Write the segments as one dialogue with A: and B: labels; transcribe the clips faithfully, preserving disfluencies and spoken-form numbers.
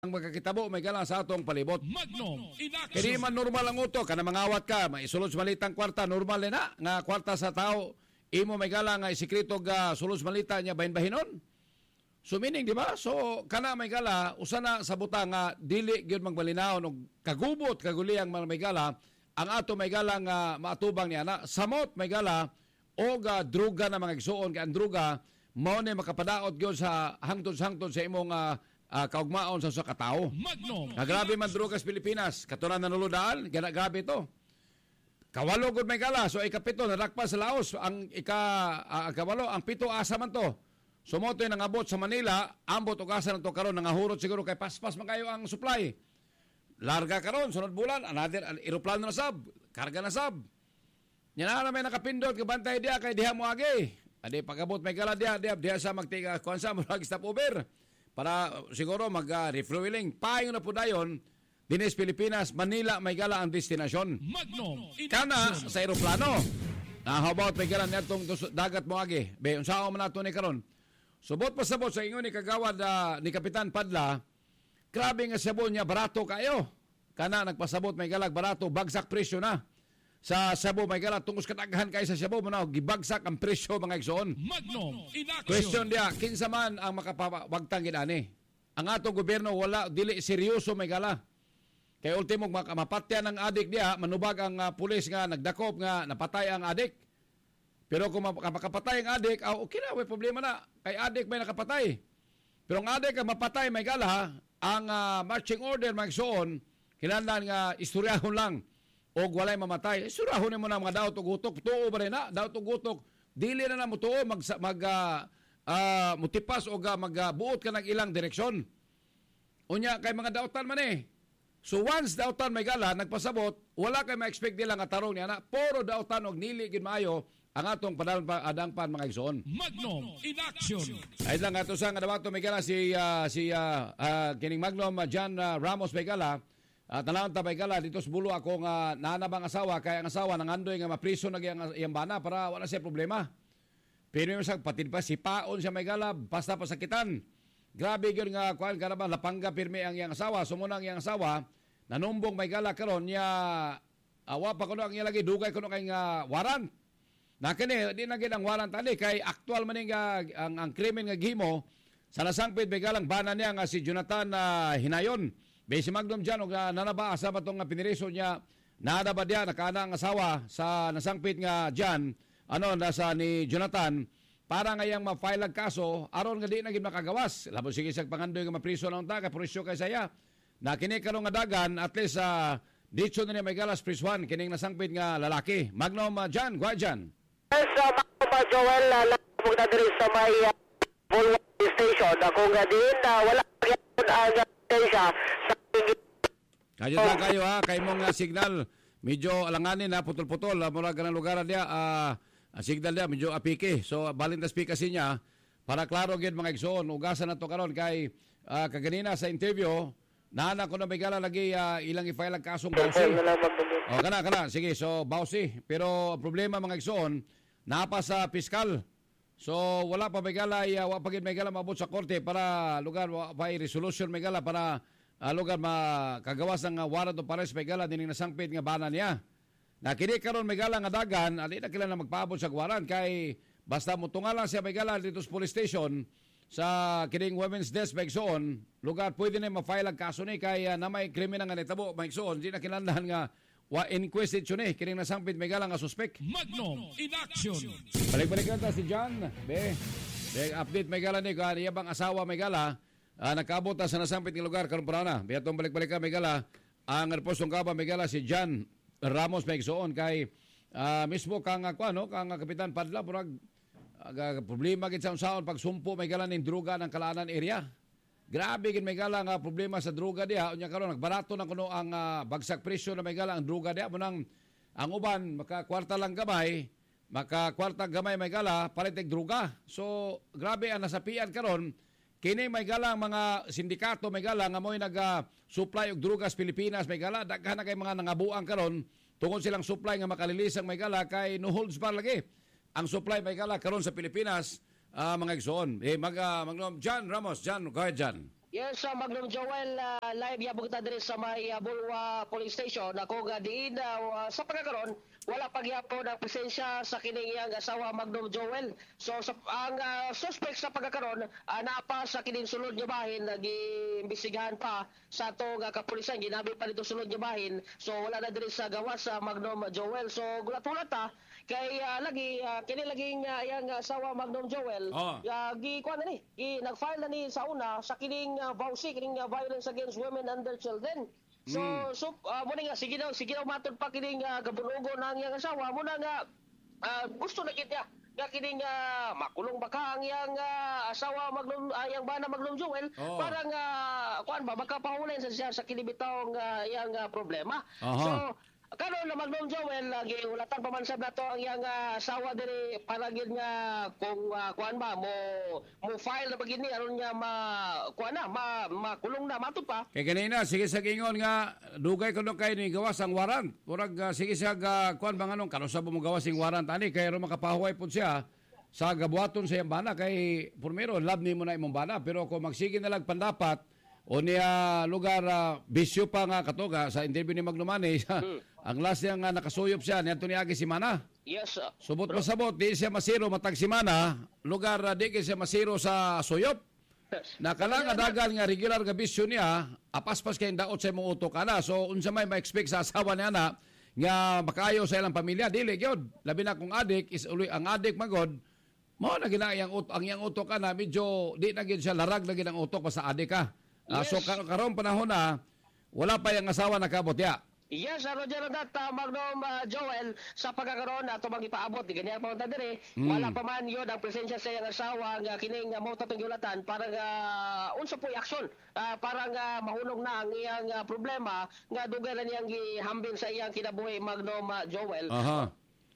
A: ang magkakitabo may galang sa atong palibot.
B: Magnum in action.
A: Kini man normal ang uto kana mangawat ka, maisulod sa malitang kwarta, normal na nga kwarta sa tao imo may galang nga isikreto ga sulod sa malita niya bahin-bahinon. So meaning di ba? So kana may gala usa na sa butang nga dili gyud magbalinaw og kagubot kaguliyang may gala ang ato may gala nga maatubang niya na samot may gala o ga druga na mga igsuon kay ang druga mao ni makapadaot gyud sa hangtod-hangtod sa imong uh, uh, kaugmaon sa usa ka tawo.
B: Magnum.
A: Grabe man druga sa Pilipinas, katunan na nuludaan, gana grabe to. Kawalo gud may gala, so ikapito nadakpa sa Laos, ang ika uh, kawalo, ang pito asa man to. Sumoto yung nangabot sa Manila, ambot og asa na to karon nangahurot siguro kay paspas man kayo ang supply. Larga karon sunod bulan, another eroplano na sab, karga na sab. Yan na may nakapindot kabantay diya kay diha mo agi. Adi pagabot may gala diya, diya, diya sa magtiga kuan sa mag stop over para siguro mag uh, refueling. Payo na po dayon dinis Pilipinas, Manila may gala ang destinasyon.
B: Magnum in
A: Kana
B: action.
A: sa eroplano. Na how about may gala nitong dagat mo agi. Be unsa man nato ni karon? Subot pa sabot sa ingon ni kagawad uh, ni Kapitan Padla. Grabe nga sabon niya barato kayo. Kana nagpasabot may galag barato, bagsak presyo na. Sa Cebu may gala tungos kadaghan kay sa Cebu manaw gibagsak ang presyo mga igsoon.
B: Magnum in action.
A: Question dia, kinsa man ang makapawagtang gidani? Ang atong gobyerno wala dili seryoso may gala. Kay ultimo mapatyan ang adik dia, manubag ang uh, pulis nga nagdakop nga napatay ang adik. Pero kung makapatay ang adik, oh, okay na, may problema na. Kay adik may nakapatay. Pero ang adik ang mapatay may gala, ang uh, marching order mga igsoon, kinahanglan nga istoryahon lang o walay mamatay. Istoryahon mo na mga daot og utok, tuo ba rin na? Daot og utok, dili na na mo tuo, mag, mag uh, uh, mutipas o uh, magbuot uh, ka ng ilang direksyon. Unya, kay mga daotan man eh. So once daotan may gala, nagpasabot, wala kay ma-expect nila nga tarong niya na, puro daotan og nili gid maayo ang atong padalon pa adangpan mga igsoon.
B: Magnum in action.
A: Ay lang ato sa nga dawato may gala si uh, si uh, uh, kining Magnum uh, John uh, Ramos may gala. At uh, nalawang tabay gala dito sa bulo ako nga uh, nanabang asawa kaya ang asawa nangandoy nga mapriso na iyang, iyang bana para wala siya problema. Pero yung sa patid pa si paon siya may gala basta pasakitan. Grabe gyud nga kuan karaba lapangga pirmi ang iyang asawa sumunang iyang asawa nanumbong may gala karon niya awa pa kuno ang iya lagi dugay kuno kay nga warrant. Na kini di na gid ang warrant ani kay aktual man nga ang ang krimen nga gihimo sa nasangpit begalang bana niya nga si Jonathan uh, Hinayon. Be si Magnum Jan og uh, nanaba asa ba tong nga piniriso niya nada ba diya nakana ang asawa sa nasangpit nga Jan ano nasa ni Jonathan para nga yang ma-file ang kaso aron nga di na gid makagawas. Labo sige sa pangandoy nga mapriso na unta kay presyo kay saya. Na kini karon nga dagan at least uh, dito na ni may galas priswan kining nasangpit nga lalaki. Magnum uh, Jan, gwa Jan.
C: Yes, uh, Mama Joel, uh, lang na diri sa may uh, Bulwar Station. Ako nga din, uh, wala kayong ang station sa
A: Kadyo lang kayo ha, kay mong uh, signal. Medyo alanganin ha, putol-putol. Uh, mula ka ng lugar niya, uh, uh, signal niya, medyo apike. So, balintas pikasin niya, para klaro gid mga igsoon. Ugasan na to karon kay uh, kaganina sa interview, nana ko na may gala lagi uh, ilang i-file ang kasong bawsi. O, kana, kana. Sige, so bawsi. Pero problema mga igsoon, napa sa piskal. So wala pa may gala, uh, wala pa gid may gala maabot sa korte para lugar pa resolution may gala para uh, lugar makagawas ng uh, warrant of arrest may gala dining nasangpit nga bana niya. Na kini karon may gala nga dagan, ali na kila na magpaabot sa warrant kay basta mutunga lang siya may gala dito sa police station sa kining women's desk may igsoon, lugar pwede na ma-file ang kaso ni kay uh, na may krimen nga nitabo may igsoon, di na kinahanglan nga wa inquisition eh kining nasangpit may gala nga suspect.
B: Magnum in action.
A: Balik-balik na si John. Be, be update may gala ni kung iya bang asawa may gala uh, nakaabot na sa nasangpit ng lugar karon pa na. Biyatong balik-balik ka may gala ang repostong kaba may gala si John Ramos may igsoon kay uh, mismo kang ako ano kang Kapitan Padla purag uh, problema gid sa unsaon pagsumpo may gala ning droga ng Kalaanan area. Grabe gid may gala nga problema sa droga diha unya karon nagbarato na kuno ang uh, bagsak presyo na may gala ang droga diha munang ang uban maka kwarta lang gamay maka kwarta gamay may gala palitig droga. So grabe ang nasapian karon kini may gala ang mga sindikato may gala nga mo'y nag-supply og droga sa Pilipinas may gala daghan na kay mga nangabuang karon tungod silang supply nga makalilisang may gala kay no holds bar lagi ang supply may gala karon sa Pilipinas. Uh, mga igsoon. Eh, mag, uh, mag John Ramos, John, go ahead, John.
D: Yes, sa Magnum Joel, uh, live yabog ta diri sa may uh, Bulwa Police Station. Ako nga diin uh, sa pagkakaroon, wala pagyapon ang presensya sa kining iyang asawa Magnum Joel. So sa, ang uh, suspect sa pagkakaroon, uh, napa sa kining sulod nga bahin, nag-iimbestigahan pa sa atong uh, kapulisan, ginabi pa dito sulod nga bahin. So wala na diri sa gawas sa Magnum Joel. So gulat-gulat ta kay uh, lagi uh, kini laging uh, iyang asawa Magnum Joel.
A: Oh.
D: Uh, gi kuan na ni, gi nag-file na ni sa una sa kining uh, V A U C, kining uh, Violence Against Women and Their Children. So, mm. so uh, muna nga, sige daw, sige daw matod pa kining uh, gabunugo ng iyang asawa. Muna nga, uh, gusto na kita nga kining uh, makulong baka ang iyang uh, asawa Magnum, uh, iyang bana Magnum Joel. Oh. Parang, uh, kuan ba, makapahulin sa siya sa kinibitawang uh, iyang uh, problema.
A: Uh-huh.
D: So, karon na Magnum Joel, lagi uh, ulatan pa man sab nato ang iyang uh, asawa diri para gid nga kung uh, kuan ba mo mo file na bagini aron nga ma kuan na ma makulong na matud pa.
A: Kay kanina sige sa gingon nga dugay kuno kay ni gawas ang warrant. Murag uh, sige sa uh, kuan ba nganong kanusa mo gawas ang warrant ani kay ro makapahuway pud siya sa gabuhaton sa iyang bana kay primero love ni mo na imong bana pero kung magsige na lang pandapat o niya lugar uh, bisyo pa nga katoga sa interview ni Magnumani hmm. ang last niya nga nakasuyop siya niya niagi si Mana.
D: Yes. Uh,
A: Subot pa sabot di siya masiro matag si Mana lugar uh, di siya masiro sa suyop. Nakala nga dagan nga regular nga bisyo niya apaspas kay daot sa imong utok ana so unsa may ma-expect sa asawa niya na nga makaayo sa ilang pamilya dili gyud labi na kung adik is uloy ang adik magod mo na ginayang utok ang iyang utok ana medyo di na gyud siya larag na gyud ang utok pa sa adik ka. Uh, yes. So kar karon panahon na wala pa yung asawa nakabot ya.
D: Yes, Roger that uh, Magnum uh, Joel sa pagkakaroon ato bang ipaabot di ganyan pa diri mm. wala pa man yun ang presensya sa iyang asawa nga kining uh, mo tatong yulatan para uh, unsa po'y aksyon uh, para nga mahulog na ang iyang uh, problema nga dugay na niyang gihambin sa iyang kinabuhi Magnum uh, Joel.
A: Aha.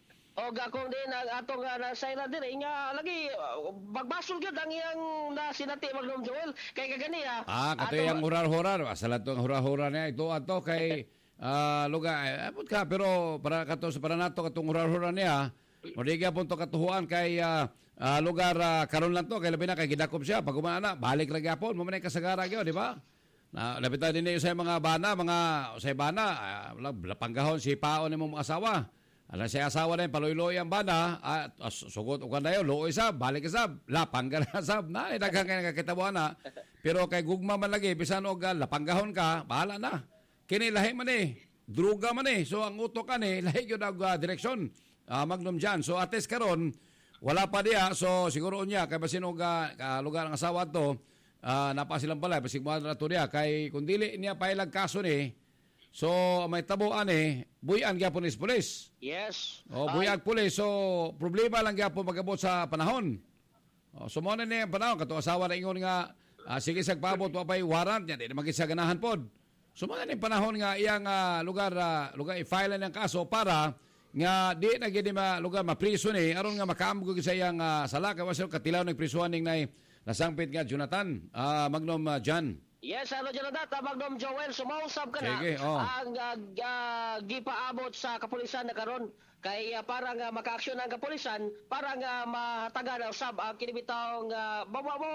D: O gakong din ang atong uh, nasayra diri nga lagi uh, magbasol gyud ang iyang nasinati Magnum Joel kay kagani ah.
A: Ah, kato yang hurar-hurar, asala to ang hurar-hurar niya ito ato kay uh, lugar abot ka pero para kato sa para nato katong hurar-hurar niya. Modiga pun to katuhuan kay uh, uh, lugar uh, karon lang to kay labi na kay gidakop siya pag umana balik ra gyapon mo man kasagara gyud di ba? Na labitan din sa mga bana mga sa bana uh, lapanggahon si paon ni mong asawa. Alam siya asawa na yung paluloy ang bana, at uh, sugot o kandayo, looy sab, balik sab, lapang ka na sab, na, idagang ka nakakitabuhan na. Pero kay gugma man lagi, bisan o ka, lapanggahon ka, bahala na. Kini lahi man eh, druga man eh, so ang utok ka eh, lahi yun ang uh, direksyon, uh, Magnum dyan. So ates karon wala pa diya, so siguro niya, kay basin o ka, uh, lugar ang asawa to, uh, napa silang pala, basig mo na to niya, kay kung dili niya pailag kaso ni, so may tabuan eh, buyan gyapon is pulis.
D: Yes.
A: Oh, buyag pulis. So problema lang gyapon magabot sa panahon. Oh, so mo na ni panahon kato asawa na ingon nga uh, sige sag paabot wa pay warrant nya di magit sa ganahan pod. So mo na ni panahon nga iyang uh, lugar uh, lugar i-file ng kaso para nga di na gid ma lugar mapriso ni aron nga makaamgo sa iyang uh, sala kay wasel katilaw nagprisuhan ning nay nasangpit nga Jonathan uh, Magnum uh, Jan.
D: Yes, ano dyan na data, Magnum Joel, sumausap ka na
A: Sige, oh.
D: ang uh, uh, gipaabot sa kapulisan na karon kay uh, parang uh, maka-aksyon ang kapulisan parang uh, mahataga na usab ang uh, kinibitawong uh,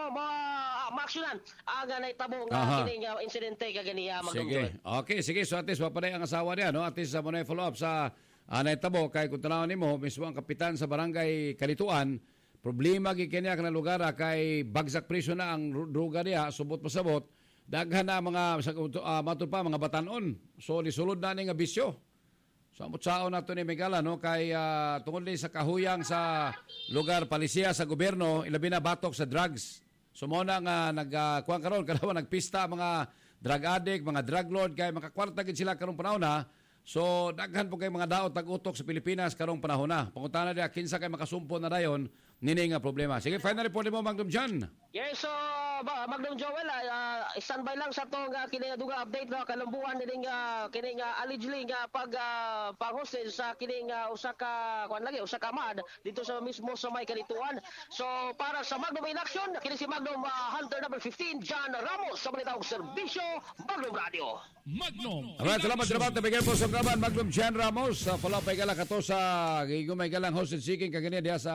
D: ma-aksyonan ang uh, naitabo nga kining uh, insidente kaganiya Magnum
A: sige.
D: Joel.
A: Okay, sige, so atis wapaday ang asawa niya no, atis sa uh, muna follow up sa uh, naitabo kay kung tanawan nimo mismo ang kapitan sa barangay Kalituan. Problema gi kanya kana lugar kay bagsak priso na ang druga niya subot pasabot daghan na mga uh, matud pa mga batanon so lisulod na ni nga bisyo so amot saon nato ni Megala no kay uh, tungod ni sa kahuyang sa lugar palisiya sa gobyerno ilabi na batok sa drugs so mo na nga nag uh, kuan karon kadawa nagpista mga drug addict mga drug lord kay makakwarta gid sila karong panahon na so daghan po kay mga daot tag-utok sa Pilipinas karong panahon na pangutana dia kinsa kay makasumpo na dayon nini nga problema. Sige, final report mo, Magnum John.
D: Yes, so, uh, Magnum Joel, uh, standby lang sa itong uh, kinaduga update na kalambuan niling uh, kining uh, allegedly nga pag uh, pang-hostage sa kining uh, usa ka kuan lagi usa ka mad dito sa mismo sa may Kalituan. So, para sa Magnum in Action, kini si Magnum uh, Hunter number fifteen, John Ramos, sa Balitawag Serbisyo, Magnum Radio.
B: Magnum.
A: Alright, salamat, salamat. Nabigyan po sa kaban, Magnum John Ramos. Uh, follow pa ikala kato sa gigumay kalang hostage seeking kagani diya sa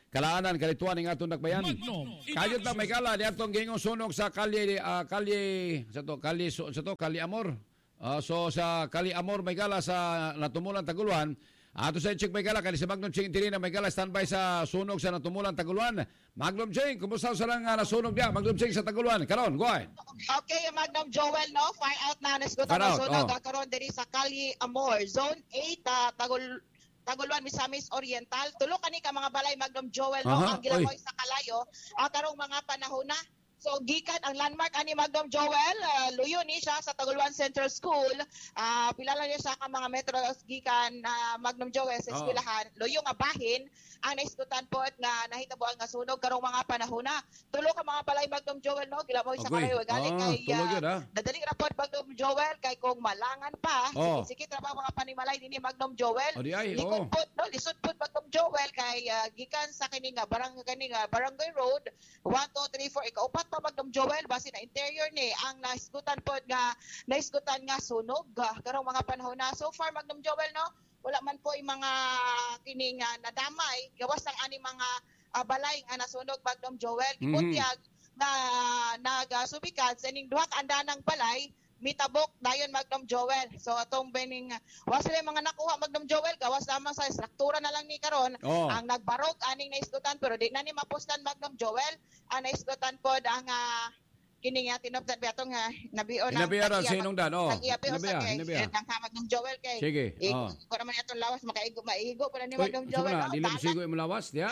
A: kalaanan kalituan ning atong dakbayan.
B: Magnum in
A: Kayot na
B: action.
A: may kala di atong gingong sunog sa kalye ah, kalye sa to kalye so, sa to kalye Amor. Ah, so sa kalye Amor may kala sa natumulan Taguluan. Ato sa check may kala kani sa Magnum Ching Tirina may kala standby sa sunog sa natumulan Taguluan. Magnum Ching, kumusta sa lang uh, nasunog dia? Magnum Ching sa Taguluan. Karon, go ahead.
E: Okay, Magnum Joel, no? Fire out na. Nasgot
A: Fire
E: na
A: out,
E: sunog.
A: oh.
E: Karon diri sa Cali Amor. Zone eight, uh, Tagul Taguluan, Misamis Oriental. Tulo kani ka mga balay, Magnum Joel, no?
A: Aha,
E: Ang gilamoy
A: oy.
E: sa Kalayo. Uh, karong mga panahon na. So, gikan ang landmark ani Magnum Joel, uh, luyo ni siya sa Taguluan Central School. Uh, pilala niya sa ka mga metros gikan uh, Magnum Joel sa
A: Oh.
E: eskwelahan. Luyo nga bahin ang naiskutan po at nga nahitabuan nga sunog karong mga panahon na. Tulo ka mga balay Magnum Joel, no? Gilamoy sa
A: Okay.
E: Kalayo. Galing
A: Ah,
E: kay
A: tulog
E: uh,
A: yun, ah.
E: Dadaling report Magnum Joel kay kung malangan pa.
A: Oh.
E: Sikit-sikit ra ba mga panimalay dinhi Magnum Joel.
A: O di ay,
E: Likod
A: oh.
E: po, no, lisod po Magnum Joel kay uh, gikan sa kini nga barang kani nga Barangay Road one two three four ikaupat pa Magnum Joel basi na interior ni ang naisgutan po nga naisgutan nga sunog uh, karong mga panahon na. So far Magnum Joel, no, wala man po yung mga kini nga nadamay gawas ng ani mga uh, balay nga nasunog Magnum Joel.
A: Mhm.
E: Gibutyag na nagasubikat sa ining duha ka andanang balay mitabok dayon Magnum Joel. So atong bening wa sila mga nakuha Magnum Joel gawas lamang sa struktura na lang ni karon.
A: Oh.
E: Ang nagbarog aning naisgutan pero di na ni mapostan Magnum Joel. Ang naisgutan pod ang uh, kini nga tinopdan betong nga nabiyo na
A: Hinabiya ra sa inungdan, oh.
E: Hinabiya
A: Hinabiya,
E: kay
A: hinabiya.
E: ang Magnum Joel kay.
A: Sige,
E: Eh,
A: oh.
E: ko naman itong lawas makaigo maigo pa na ni
A: Uy,
E: Magnum
A: sa
E: Joel.
A: na,
E: no?
A: dili mo
E: Tala.
A: sigo imong lawas, diya.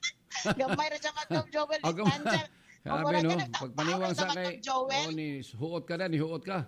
E: Gamay ra siya Magnum Joel.
A: Agam.
E: distansya.
A: Grabe
E: Mura
A: no,
E: ka nagtapaw
A: pagpaniwang
E: sa
A: sa kay,
E: Magnum Joel.
A: oh, ni huot ka na, ni huot ka.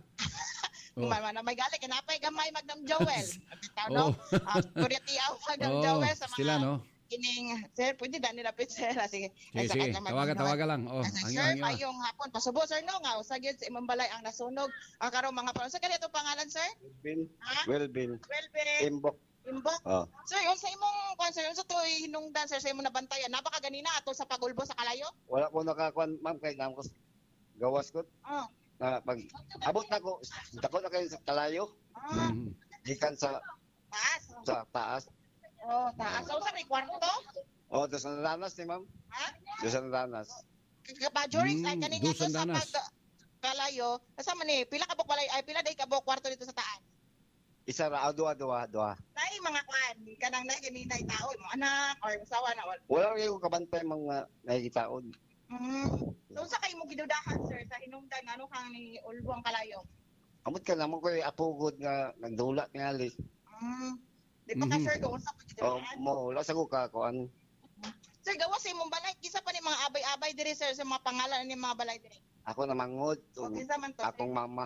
A: Oh.
E: May man may gali kinapay gamay Magnum Joel. Bitaw
A: Oh.
E: no. Ah, kuritiyaw Magnum
A: Oh,
E: Joel sa
A: sila,
E: mga
A: no?
E: kining sir pwede da nila pit sir. Ah, sige.
A: Sige, sige, tawaga, tawaga lang. Oh,
E: Ang
A: ang
E: sir,
A: ang- ang-
E: mayong hapon. Pasubo, sir, no? Nga, usag yun sa imong balay ang nasunog. Ang karong mga panahon. Sa ganito pangalan, sir?
F: Bin,
E: Ha?
F: well bin,
E: Well, be,
F: imbok.
E: imbok.
F: Oh.
E: Sir, yun sa imong, kwan, sir, yun sa to hinungdan, sir, sa imong nabantayan. Napaka ganina ato sa pagulbo sa Kalayo?
F: Wala ko nakakuan, ma'am, kay nang ko gawas ko.
E: Oh.
F: Na pag abot na ko, dako na kayo sa Kalayo,
E: Ah,
A: Mhm.
F: gikan sa
E: taas.
F: sa taas.
E: Oh, taas. So, sa may kwarto?
F: Oh, dos na danas ni ma'am.
E: Ha?
F: Dos na danas.
E: Kapajuring,
A: Hmm,
E: ay, kaning
A: dusan
E: ato sa
A: danas.
E: pag Kalayo. Kasama ni, pila ka balay, ay, pila day ka kwarto dito sa taas?
F: Isa ra, ah, duha, duha, duha.
E: Nay mga kwan, kanang na kaninay tao, mo anak or musawa na wal.
F: Wala kayo kabantay mga nakikitaon.
E: Mm. So sa kay mo gidudahan sir sa hinungdan ano kang ni Ulbong Kalayo.
F: Amot ka naman ko apugod nga nagdula tingali.
E: Mm. Di pa ka
A: Mhm.
E: sir kung unsa pa
F: Oh,
E: gidudahan.
F: mo wala sa ko ka kuan.
E: Sir gawas sa imong balay kisa pa ni mga abay-abay diri sir sa mga pangalan ni mga balay diri.
F: Ako na mangod.
E: O kinsa man to?
F: Akong mama.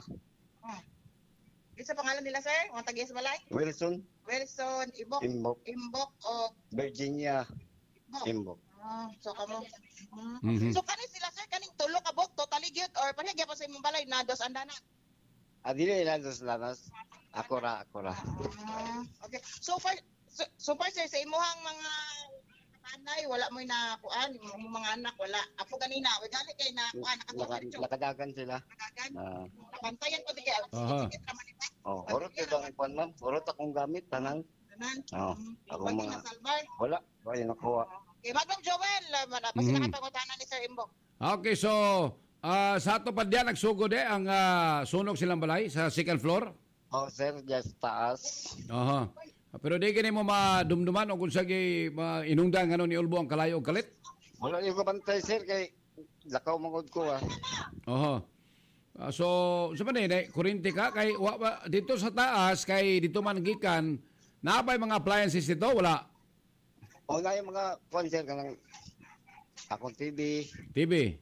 E: Kinsa pangalan nila sir? Mga taga sa balay?
F: Wilson,
E: Wilson, Ibok,
F: Imbok,
E: Imbok o
F: Virginia,
E: Ibok.
F: Imbok.
E: Ah, so kamo. Mm.
A: Mhm.
E: So kanin sila sir kaning tulo ka bok totally gyud or pareha gyapon sa imong balay na dos andana.
F: Adili na dos lanas. Ako ra, ako ra.
E: Ah, okay. So far, so, so far sir, sa imuhang mga panay, wala mo na kuan, yung mga anak, wala. Ako kanina, wala gani kay na kuan,
F: Laka,
E: nakatuloy
F: lakadagan sila.
E: nakagan.
F: Ah,
E: Nabantayan ko di kay
A: Aha.
E: sige naman ita.
F: oh, orot ko lang kuan ma'am. Orot akong gamit tanan.
E: Tanan.
F: Oh,
E: Mm,
F: ako
E: wag
F: mga-
E: na salbar.
F: Wala, wala nakuha.
E: Okay, Madam Joel,
A: Mhm.
E: pasila ka pangutanan ni Sir Imbok.
A: Okay, so ah, sa ato pa diyan nagsugod eh ang ah, sunog silang balay sa second floor.
F: Oh, sir, just taas.
A: Aha. Pero di kini mo madumduman o kung sagi inungdan ngano ni Ulbo ang Kalayo ug kalit.
F: Wala yung kabantay, sir, kay lakaw mangod ko, ah.
A: Aha. Ah, so sa man eh kuryente ka kay wa, wa- dito sa taas kay dito man gikan naabay mga appliances dito wala.
F: O na yung mga kuan, sir, kanang akong T V,
A: T V.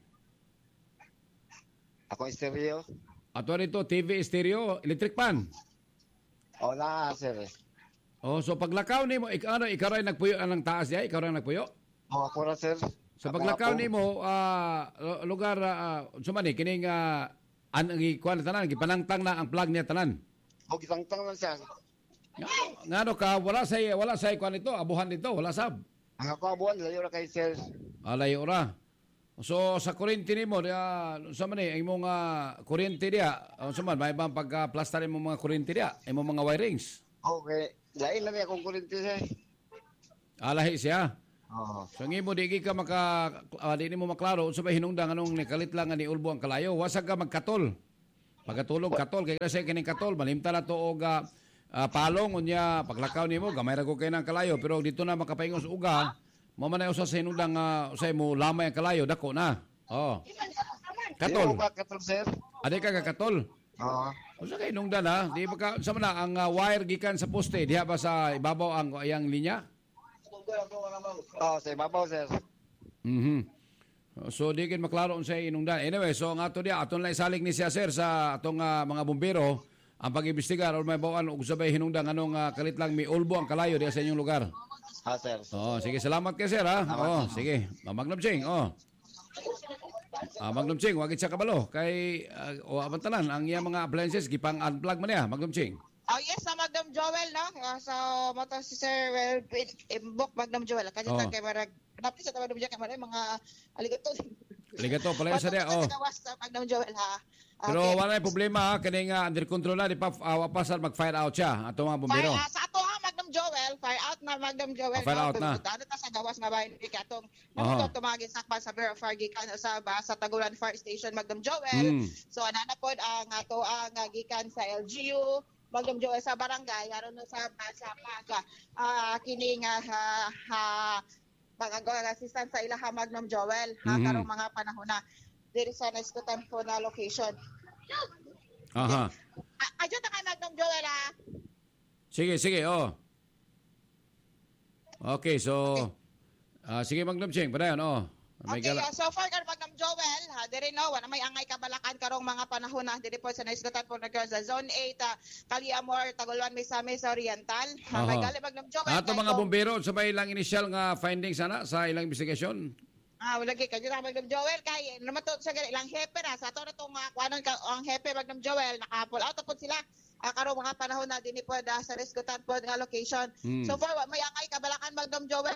F: akong stereo.
A: Ato rito T V, stereo, electric pan.
F: O na, sir.
A: Oh, so paglakaw nimo ik ano ikaw ray nagpuyo ang taas diay, ikaw ray nagpuyo.
F: O ako ra, sir.
A: Sa
F: Ako
A: paglakaw
F: ako.
A: nimo ah, lu- lugar uh, man ni kining uh, an kuan tanan gipanangtang na ang plug niya tanan.
F: O gitangtang lang siya.
A: Nga- Ngano ka wala say wala say kuan ito, abuhan nito, wala sab.
F: Ang ako abuan, layo ra kay sir.
A: Alay ora. So sa kuryente nimo dia sa man ni imong uh, kuryente dia, unsa man may bang pagka-plaster imong mga kuryente dia, imong mga wirings.
F: Okay. Lain na niya akong kurinti, sir.
A: Alahi siya.
F: Oo.
A: So ngimo di ka maka uh, di mo maklaro unsa ba hinungdan anong nikalit lang nga ni Ulbo ang kalayo. Wasag ka magkatol. Pagkatulog katol kay kasi kining katol malimta na to og uh, uh, palong unya paglakaw nimo gamay ra ko kay nang kalayo pero dito na makapaingos uga mo man na usa sa hinungdan nga uh, usay mo lamay ang kalayo dako na. Oh. Katol.
F: Di mo ba katol, sir?
A: Ade ka katol.
F: Oo.
A: Usa kay hinungdan ha. Di ba ka sa man ang uh, wire gikan sa poste diha ba sa ibabaw ang ayang linya?
F: Oo, sa ibabaw, sir.
A: Mhm. So di kin maklaro unsa inungdan. Anyway, so nga ato dia aton lang isalig ni siya sir sa atong uh, mga bumbero ang pag-imbestigar or may bawaan og sabay hinungdan anong uh, kalit lang mi ulbo ang kalayo diha sa inyong lugar.
F: Ha, sir.
A: Oh, sige salamat kay sir ha. Oh, sige. Magnum Ching. Oh. Ah, Magnum Ching, wag siya kabalo kay uh, o abantalan ang iya mga appliances gipang unplug man niya, Magnum Ching.
E: Oh yes, sa Magnum Joel, no? Uh, so, mo to si Sir, well, imbok Magnum Joel. Kasi
A: Oh.
E: kay marag, napis sa Magnum Joel, kay marag mga aligato.
A: Ligato pala sa dia. Oh.
E: Sa Magnum Joel, ha?
A: Pero wala na problema ha, kani nga under control na di pa uh, pasal mag-fire out siya ato mga bumbero.
E: Fire, uh, sa ato ha, Magnum Joel, fire out na Magnum Joel.
A: Ah, fire out na.
E: Ano ta sa gawas nga bahay ni katong
A: Aha.
E: namuto tumagin sakpan sa Bureau of Fire gikan sa ba sa Tagulan Fire Station Magnum Joel.
A: Mm.
E: So anana pod ang ato ang uh, gikan sa L G U Magnum Joel sa barangay aron no sa sa pag uh, kini nga ha, ha pag-agaw assistant sa ilaha Magnum Joel ha
A: Mhm.
E: karong mga panahon na diri sa naiskutan po na location.
A: Aha.
E: Ah, Adyo ta kay Magnum Joel ha.
A: Sige, sige, oh. Okay, so ah, sige Magnum Ching, padayon oh. May
E: Okay,
A: gala-
E: uh, so far kan Magnum Joel, ha, diri no, wala may angay kabalakan karong mga panahon na diri po sa naisgutan po nagkaroon sa Zone eight, uh, Caliamor, Taguluan, Misamis Oriental. Ha, may
A: Aha.
E: gali Magnum Joel.
A: Ato
E: kay
A: mga
E: kung-
A: bumbero sa may ilang initial nga findings sana sa ilang investigasyon.
E: Ah, wala kay kadyo na Magnum Joel kay naman to sa ilang hepe na sa ato na tong uh, kuanon ka ang hepe Magnum Joel naka-pull out po sila. Uh, karong mga panahon na dinhi po da sa resgutan po nga location.
A: Hmm.
E: So far wa may angay kabalakan Magnum Joel.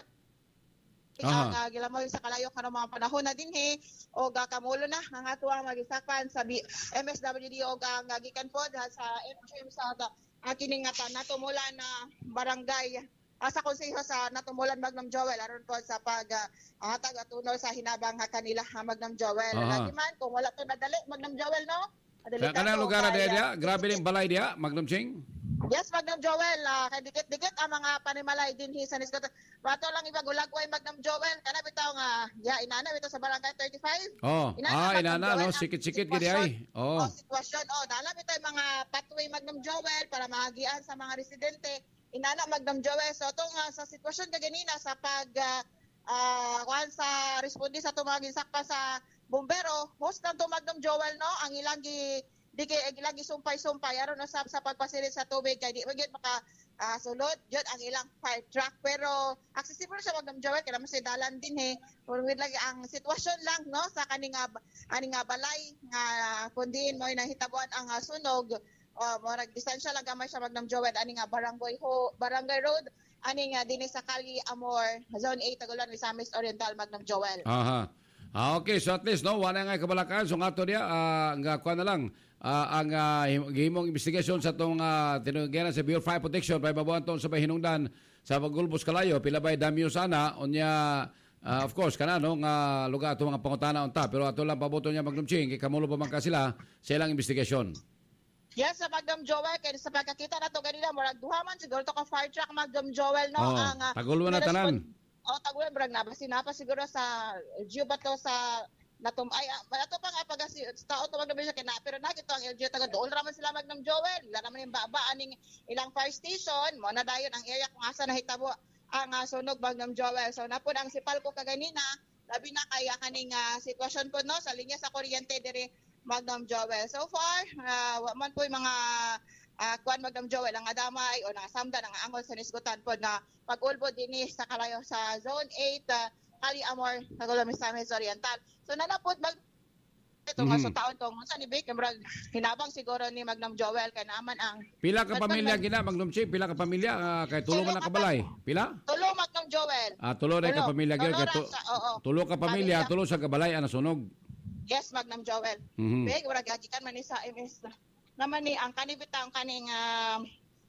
A: Aha.
E: Ang uh, gilamoy sa kalayo karong mga panahon na dinhi o uh, kamulo na ang ato ang magisakpan sa B- M S W D o ang uh, gikan po da sa M G M sa uh, kining nga ta- natumulan na barangay uh, sa konseho sa natumulan Magnum Joel aron po sa pag uh, hatag at tunol sa hinabang ha kanila ha Magnum Joel.
A: Aha.
E: Lagi man kung wala to nadali Magnum Joel no. Madali
A: Sa kanang
E: ka to,
A: lugar na
E: kaya-
A: dia, grabe ning balay dia, Magnum Ching.
E: Yes, Magnum Joel, uh, kay dikit-dikit ang mga panimalay din sa Nisgot. Bato lang ibagulagway Magnum Joel, kana bitaw nga ya inana bitaw sa barangay thirty-five.
A: Oh,
E: Inana,
A: ah
E: Magnum
A: inana
E: Joel,
A: no,
E: ang
A: sikit-sikit gid
E: sitwasyon.
A: ay. Oh.
E: Oh, sitwasyon. Oh, dala bitaw mga pathway Magnum Joel para maagian sa mga residente. Inana Magnum Joel. So to nga sa sitwasyon kaganina sa pag uh, uh, kuhan sa respondi sa tumagin sakpa sa bumbero, most ng to Magnum Joel no, ang ilang gi di kay lagi sumpay-sumpay aron usab sa pagpasilit sa tubig kay di magyud maka uh, sulod jud ang ilang fire truck pero accessible siya Magnum Joel kay naman sa dalan din he or with lagi ang sitwasyon lang no sa kaning nga aning nga balay nga kundiin mo nahitabuan ang uh, sunog uh, mo nagdistansya lang gamay sa Magnum Joel ani nga barangay ho barangay road ani nga dinhi sa Cali Amor Zone eight Tagulan Misamis Oriental Magnum Joel.
A: Aha. Ah, okay, so at least no, wala nga kabalakan so nga to dia uh, nga kuan na lang uh, ang uh, gihimong investigasyon sa tong uh, tinugyan sa Bureau of Fire Protection pay babuan ton sa hinungdan sa pagulbos kalayo pila bay damyo sana unya uh, of course kana no nga lugar ato mga pangutana unta pero ato lang paboto niya Magnum Ching kay kamulo pa man ka sila sa ilang investigasyon.
E: Yes, sa Magnum Joel, kaya sa pagkakita na to ganila, murag duha man siguro to ka fire truck Magnum Joel, no?
A: Oh,
E: ang, uh,
A: Tagulo na tanan.
E: O, oh, tagulo, murag nabasin na pa siguro sa L G U ba to sa natum ay uh, ato pa nga pag si tao to Magnum siya kina pero nakita ang L G U taga dool raman sila Magnum Joel wala naman yung baba aning ilang fire station mo na dayon ang area kung asa nahitabo ang uh, sunog Magnum Joel so napon ang sipal ko kaganina labi na kaya kaning uh, sitwasyon po no sa linya sa kuryente diri Magnum Joel. So far, uh, wa man po yung mga uh, kuan Magnum Joel ang adamay o nangasamda ang angol sa nisgutan po na pag-ulbo din sa kalayo sa Zone eight, uh, Cali Amor, Tagulan Misamis Oriental. So nanapod mag ito nga
A: Mhm.
E: sa taon tong sa ni Vic, murag hinabang siguro ni Magnum Joel kay naman ang
A: Pila ka
E: But
A: pamilya
E: man-
A: gina Magnum Ching, pila ka pamilya uh, kay tulo man na kabalay. Pila?
E: tulo Magnum Joel.
A: Ah, tulo rin ka
E: Tulo.
A: pamilya gyud
E: Tulo
A: kay
E: ra
A: tu-
E: sa- oo.
A: tulo ka pamilya,
E: Pamilya.
A: tulo sa kabalay ana sunog.
E: Yes, Magnum Joel.
A: Mhm.
E: Big, murag gagikan man ni sa M S na. Naman ni ang kanibita ang kaning uh,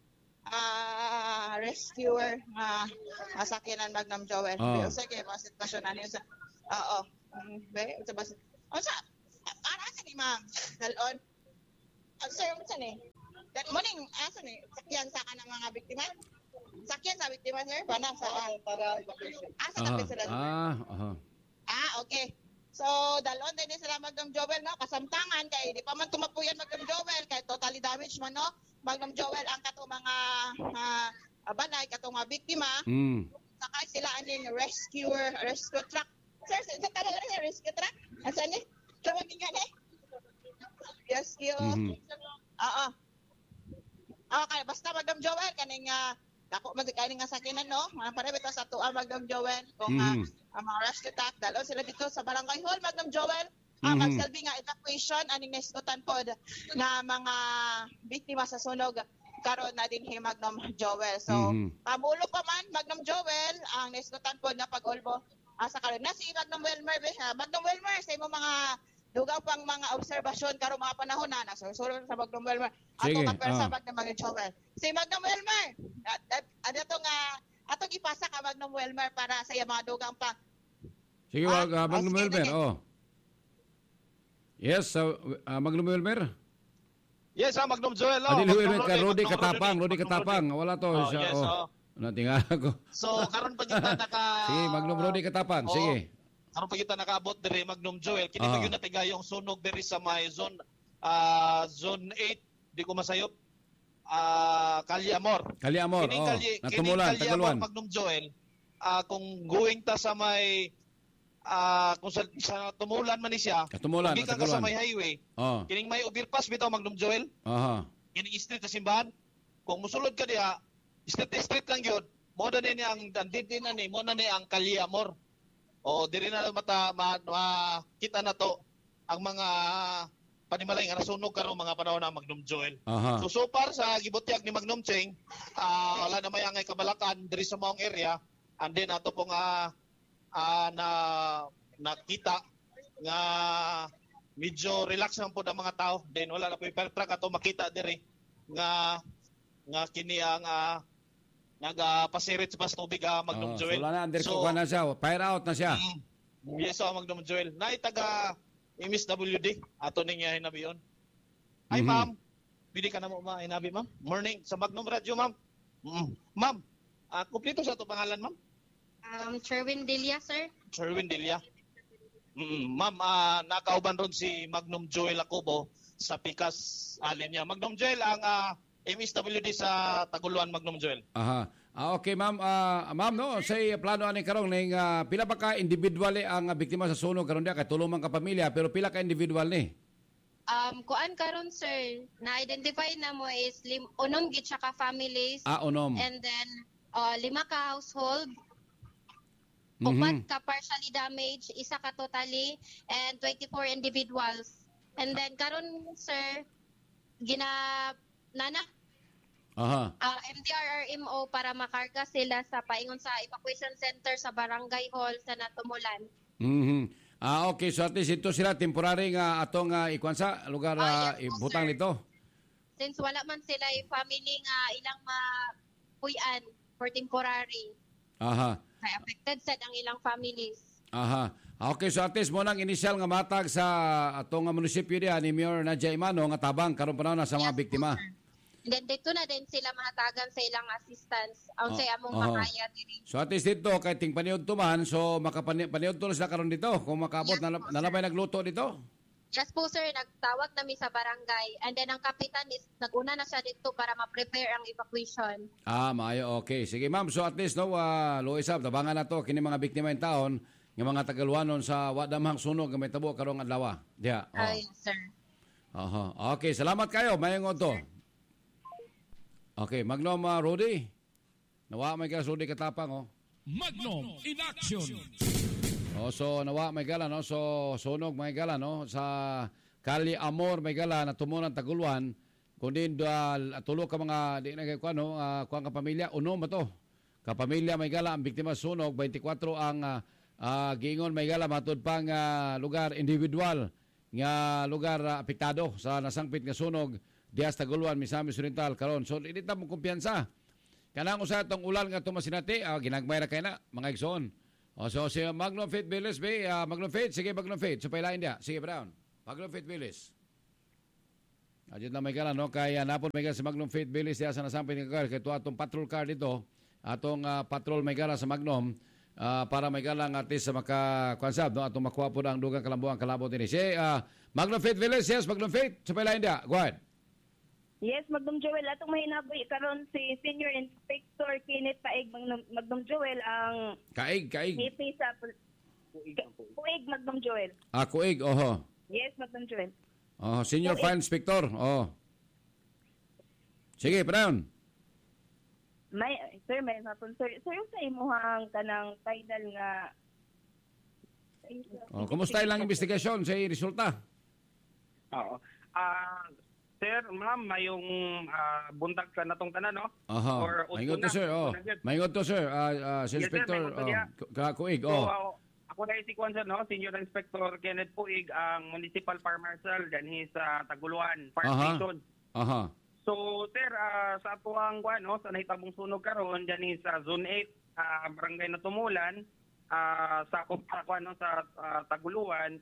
E: ah, rescuer nga uh, sakyanan Magnum Joel.
A: Oh.
E: Be, sige, mga sitwasyon na niyo sa oo. Mm, be, unsa ba? Unsa? Para sa ni ma'am? Dalon. Uh, sir, unsa ni? That morning, asa ni? Sakyan sa kanang mga biktima? Sakyan sa biktima, sir? Bana sa para evacuation. Asa
A: Aha.
E: na sila?
A: Ah, aha.
E: Ah, okay. So, dalon din sila Magnum Joel, no? Kasamtangan, kay di pa man tumapuyan Magnum Joel, kay totally damaged man, no? Magnum Joel, ang kato mga uh, banay, kato mga biktima,
A: Mm.
E: saka sila aning rescuer, rescue truck. Sir, sa sa talaga na rescue truck? Asan ni? Tawagin nga ni? Rescue.
A: Mhm.
E: Oo. Okay, basta Magnum Joel, kaning uh, dako man kaning nga sakinan, no? Mga pare bitaw sa tuwa Magnum Joel, kung uh,
A: Mhm.
E: ang mga rescue truck, dalo sila dito sa Barangay Hall, Magnum Joel. Ah,
A: Mhm.
E: magsilbi nga evacuation aning naisgutan pod nga mga biktima sa sunog karon na din hi Magnum Joel. So,
A: Mhm.
E: pamulo pa man Magnum Joel ang naisgutan pod nga pag-ulbo asa karon na si Magnum Welmer. Uh, Magnum Welmer sa imo mga dugaw pang mga obserbasyon karon mga panahon na nasusulod sa Magnum Welmer. Ato
A: Sige,
E: ka persa
A: ah.
E: Magnum Joel. Si Magnum Welmer, ano to nga atong ipasa ka Magnum Welmer para sa iya mga dugang pang
A: Sige,
E: Ah,
A: wag uh, Magnum
E: sige,
A: Wilmer.
E: sige.
A: Oh. Yes, uh, uh, Magnum Wilmer.
G: Yes, ah, Magnum Joel. Oh,
A: Adil
G: Magnum
A: Wilmer ka Rodi
G: Magnum
A: Katapang,
G: Rodi,
A: Rodi
G: Magnum
A: Katapang.
G: Rodi.
A: Wala to
G: Oh,
A: siya.
G: yes,
A: Oh.
G: oh.
A: Natinga ako.
G: So, karon pa kita naka
A: Sige, Magnum Rodi Katapang.
G: Oo.
A: Sige.
G: Karon pa kita nakaabot diri Magnum Joel. Kini
A: Ah.
G: pa gyud natigayong sunog diri sa may zone ah zone eight, di ko masayop. Ah, Kalye Amor.
A: Kali Amor.
G: Kining
A: Oh.
G: Kalye, kining
A: Natumulan,
G: Kalye Amor
A: Tagaluan.
G: Magnum Joel. Ah, kung going ta sa may ah kung sa, sa tumulan man ni siya,
A: Katumulan,
G: kung gikan ka sa
A: Tagaluan.
G: may highway,
A: Oh.
G: kining may overpass bitaw Magnum Joel.
A: Aha.
G: Kining street sa simbahan. Kung musulod ka diha, street to street lang yun. Mo na ni ang andin na ni, mo na ni ang Kalye Amor. O diri na mata ma, ma- kita na to ang mga panimalay nga nasunog karon mga panahon na Magnum Joel.
A: Aha.
G: So so far sa gibutyag ni Magnum Cheng, ah, wala na may angay kabalakan diri sa maong area. And then ato pong ah, ah, na nakita nga medyo relax lang po ang mga tao. Then wala na po yung fire truck ato makita diri nga nga kini ang uh, nagapasirit sa tubig ah,
A: Oh,
G: Magnum
A: So
G: Joel.
A: wala na, under
G: So,
A: ko na siya. Fire out na siya.
G: Mm, yes, oh, Magnum Joel. Na taga M S W D ato ning uh, hinabi yon. Ay
A: Mhm.
G: ma'am, pili ka na mo ma hinabi ma'am. Morning sa Magnum Radio ma'am. Mm. Ma'am, ah, kumpleto sa to pangalan ma'am.
H: Um, Sherwin Delia, sir.
G: Sherwin Delia. Mm, ma'am, ah, nakauban ron si Magnum Joel Acobo sa Pikas alin niya. Magnum Joel ang ah, M S W D sa Taguluan Magnum Joel.
A: Aha. Ah, okay, ma'am. Ah, ma'am, no, say plano ani karong ning ah, pila ba ka individual ang ah, biktima sa sunog karon dia kay tulo man ka pamilya pero pila ka individual ni?
H: Um, kuan karon sir, na-identify na mo is lim unom gid siya ka families
A: Ah, unom.
H: and then uh, lima ka household,
A: Mhm.
H: upat ka partially damaged, isa ka totally, and twenty-four individuals. And then karon sir, gina nana
A: Aha.
H: uh, M D R R M O para makarga sila sa paingon sa evacuation center sa Barangay Hall sa Natumulan.
A: Mhm. Ah, okay. So at least ito sila temporary nga atong uh, ikwansa lugar
H: Ah,
A: uh,
H: yes po,
A: butang
H: sir.
A: nito.
H: Since wala man sila yung family nga ilang mapuyan for temporary.
A: Aha.
H: Kaya affected sad ang ilang families.
A: Aha. Ah, okay, so at least mo nang initial nga matag sa atong nga munisipyo diha ni Mayor Nadia Imano nga tabang karon panahon na sa mga
H: Yes,
A: biktima.
H: And then dito na din sila mahatagan sa ilang assistance. Ang
A: Oh,
H: say among
A: oh.
H: makaya diri.
A: So at least dito kay ting paniud tuman so makapaniud to na sila karon dito kung makabot
H: Yes,
A: na
H: po,
A: nalabay nagluto dito.
H: Yes po sir, nagtawag nami sa barangay. And then ang kapitan is naguna na siya dito para ma-prepare ang evacuation.
A: Ah, maayo. Okay. Sige, ma'am. So at least no, uh, luisab tabangan na to kini mga biktima in taon nga mga Tagaluanon sa wadamhang sunog nga may tabo karong adlaw. Diha. Oh.
H: Ay, sir.
A: Aha. Okay, salamat kayo. Mayong to. Okay, Magnum uh, Rudy. Nawa may gas Rudy Katapang oh.
B: Magnum in action.
A: Oh, so nawa may gala no. So sunog may gala no sa Kalye Amor may gala na tumunan Taguluan. Kundi uh, tulo ka mga di na kay kuno uh, kuang ka pamilya uno ba to. Ka pamilya may gala ang biktima sa sunog twenty-four ang uh, uh, giingon may gala matud pang uh, lugar individual nga lugar uh, apektado sa nasangpit nga sunog Dias Taguluan, Misamis Oriental karon. So dili ta mo kumpiyansa. Kanang usa tong ulan nga tumasinati, ah, ginagmay ra kay na mga igsoon. O so si Magnum Faith Villis, be, uh, Magnum Faith, sige Magnum Faith, so pailain dia. Sige Brown. Magnum Faith Villis. Adit na may kala no kay uh, napon may kala si Magnum Faith Villis diya sa nasampay nga car kay to atong patrol car dito, atong uh, patrol may kala sa Magnum. Uh, para may galang artist sa maka-konsab, no? Atong makuha po na ang dugang kalambuang kalabot din. Si uh, Magnum Faith Villis, yes, Magnum Faith, sa pailain dia. Go ahead.
I: Yes, Magnum Joel, atong mahinaboy karon si Senior Inspector Kenneth Paig Magnum, Magnum Joel ang
A: Kaig, kaig.
I: hipi sa Kuig Magnum Joel.
A: Ah, kuig, oho.
I: Yes, Magnum Joel.
A: Oh, Senior
I: Kuig.
A: Fire Inspector, oh. Sige, Brown.
I: May sir, may hapon sir. Sir, yung sa imuhang kanang final nga
A: Oh, kumusta ilang investigasyon sa resulta?
J: Oo. Ah, sir, ma'am, mayong ah, buntag ka natong tanan, no?
A: Aha.
J: Or
A: Maingon to,
J: una,
A: sir. Oh.
J: una, sir.
A: Maingon to, sir. Ah, ah, si
J: Yes, sir,
A: Inspector
J: maingon to
A: oh,
J: diya.
A: ka- kuig,
J: So,
A: oh.
J: ah, ako na si Kwan, sir, no? Senior Inspector Kenneth Puig, ang Municipal Fire Marshal dyan sa Taguluan Fire
A: Aha.
J: Station.
A: Aha.
J: So, sir, ah, sa ato ang kwan, no, sa nahitabong sunog karon dyan sa Zone eight, ah, barangay na Tumulan, ah, sa sa kwan, no, sa ah, Taguluan,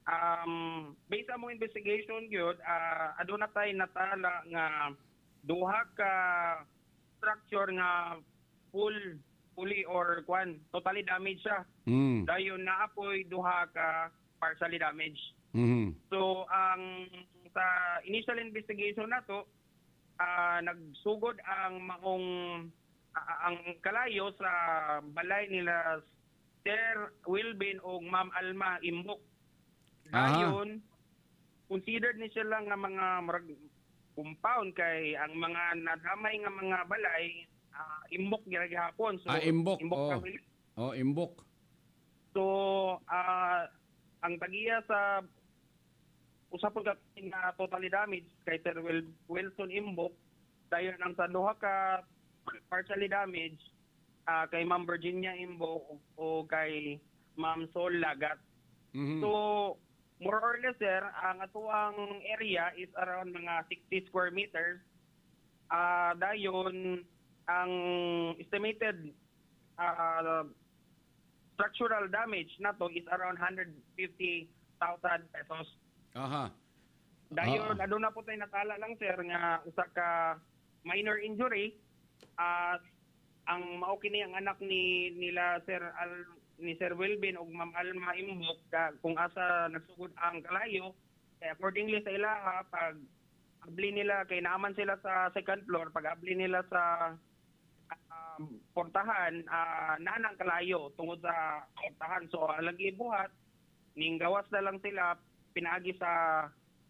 J: um, based sa mong investigation gyud, ah, aduna tay natala nga duha ka structure nga full fully or kwan totally damaged siya.
A: Mm.
J: Dayon naapoy duha ka partially damaged.
A: Mhm.
J: So ang sa initial investigation nato, ah, nagsugod ang maong ah, ang kalayo sa balay nila Sir Wilbin o Ma'am Alma Imbok.
A: Aha.
J: Dayon considered ni sila nga mga murag compound kay ang mga nadamay nga mga balay ah, imbok gyud gihapon. So
A: Ah, imbok,
J: imbok
A: oh.
J: family.
A: Oh, imbok.
J: So, ah, ang tagiya sa usapon ka nga totally damaged kay Sir Wil- Wilson Imbok, dayon ang sa duha ka partially damaged ah, kay Ma'am Virginia Imbok o, o kay Ma'am Sol Lagat.
A: Mhm.
J: So, more or less, sir, ang atuang area is around mga sixty square meters. Ah, dayon ang estimated ah, structural damage nato is around one hundred fifty thousand pesos.
A: Aha.
J: Dayon
A: Ah.
J: aduna po tay natala lang sir nga usa ka minor injury at ang mao kini ang anak ni nila Sir Al, ni Sir Wilbin ug Ma'am Alma Imbok ka, kung asa nagsugod ang kalayo kay accordingly sa ilaha pag abli nila kay naaman sila sa second floor pag abli nila sa um, portahan uh, nanang kalayo tungod sa portahan so alang gibuhat ning gawas na lang sila pinaagi sa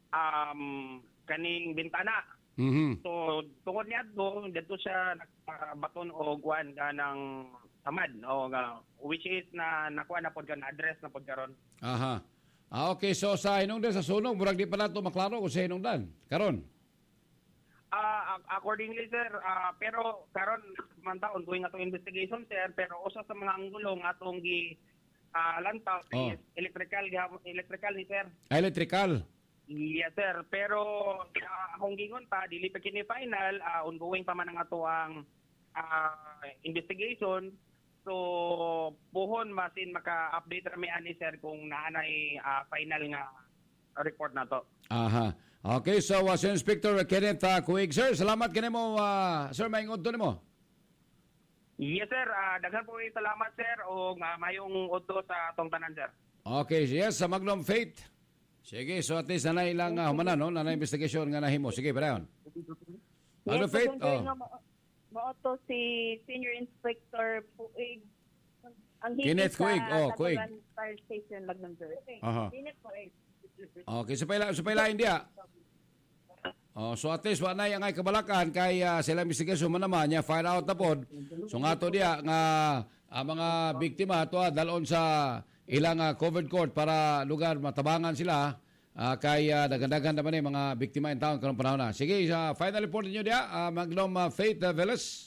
J: um, kaning bintana.
A: Mhm.
J: So tungod niya do dito siya nagbaton og kuan kanang tamad o nga which is na nakuha na pod kan address na pod karon.
A: Aha. Ah, okay, so sa hinungdan sa sunog, murag di pa nato maklaro kung sa hinungdan. Karon.
J: Ah ac- accordingly sir ah, pero karon man ta ongoing atong investigation sir pero usa sa mga anggulo nga atong gi ah, lantaw
A: Oh.
J: is electrical gihapon- electrical ni sir.
A: Electrical.
J: Yes sir, pero uh, akong gingon pa dili pa kini final, uh, ongoing pa man ang ato ang uh, investigation. So buhon masin maka-update ra mi ani sir kung naanay uh, final nga report nato.
A: Aha. Okay, so uh, si Inspector Kenneth uh, Kuig, sir, salamat kanimo, uh, sir, maingod to nimo.
J: Yes sir, uh, daghan po kayo salamat sir o uh, mayong udto sa atong tanan sir.
A: Okay, yes, sa Magnum Faith. Sige, so at least nanay lang uh, humanan, no? Nanay investigation nga nahimo. Sige, Brian. Magnum
I: Yes,
A: Faith,
I: Magnum Joel
A: oh.
I: nga ma- Maoto si Senior Inspector Puig. Ang higit
A: Kenneth
I: sa
A: Kuig, oh, Kuig.
I: Tacloban Fire Station, Magnum Joel.
A: Aha.
I: Kenneth Puig.
A: Okay, sa payla, sa paylain dia. Oh, so at least wa na yang ay kabalakan kay uh, sila investigation man naman niya fire out na pod. So nga to dia nga ang mga biktima to dalon sa ilang uh, covered court para lugar matabangan sila uh, kay uh, dagan-dagan naman eh, mga biktima in town kanong panahon na. Sige, sa uh, final report niyo dia uh, Magnum uh, Faith uh, Velas.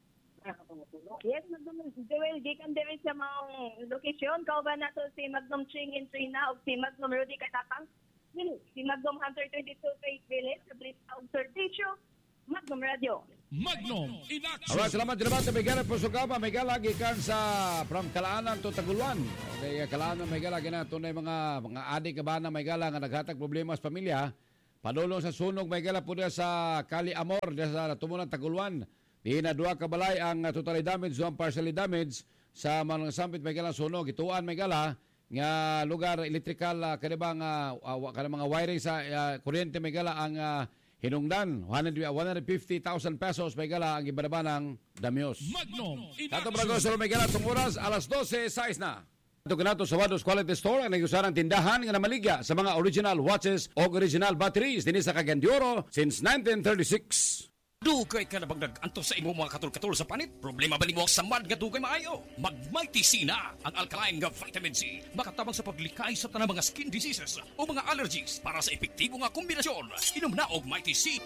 I: Yes, Magnum Joel, gikan diri sa maong lokasyon. Kauban nato si Magnum Ching in Trina o si Magnum Rudy Katatang. Dili, si Magnum Hunter twenty-two kay Village sa Blitz Observation, Magnum Radio.
B: Magnum in action.
A: Alright, salamat salamat may gala po sugama may gala gikan sa from Kalaanan to Taguluan. Okay, Kalaanan may gala gina tunay mga mga adik kabana may gala nga naghatag problema sa pamilya. Padulong sa sunog may gala po diya sa Kali Amor diya sa tumunan Taguluan. Di na duha ka balay ang totally damage, duha partially damage sa mga sampit may gala sunog. Ituan may gala nga lugar electrical uh, kanibang uh, uh, kanang mga wiring sa uh, kuryente may gala ang uh, hinungdan, one hundred fifty thousand pesos may gala ang ibaraba ng Damios.
B: Magnum in
A: Tato
B: action.
A: Brago, solo may gala itong oras, alas dose, sais na. Ito kanato sa Wados Quality Store, ang nagusarang tindahan nga namaligya sa mga original watches o original batteries din sa Cagayan de Oro since nineteen thirty-six.
K: Dugay ka na bang nag-anto sa imo mga katul-katul sa panit? Problema ba ni mo sa mad nga dugay maayo? Mag-Mighty C na ang alkaline nga vitamin C. Makatabang sa paglikay sa tanang mga skin diseases o mga allergies para sa epektibo nga kombinasyon. Inom na og Mighty C.